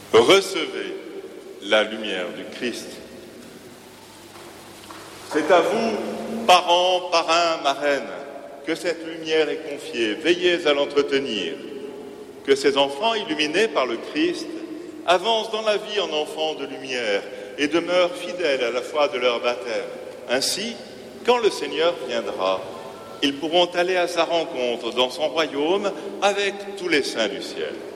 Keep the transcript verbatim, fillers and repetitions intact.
Recevez la lumière du Christ. C'est à vous, parents, parrains, marraines, que cette lumière est confiée. Veillez à l'entretenir. Que ces enfants, illuminés par le Christ, avancent dans la vie en enfants de lumière et demeurent fidèles à la foi de leur baptême. Ainsi, quand le Seigneur viendra, ils pourront aller à sa rencontre dans son royaume avec tous les saints du ciel.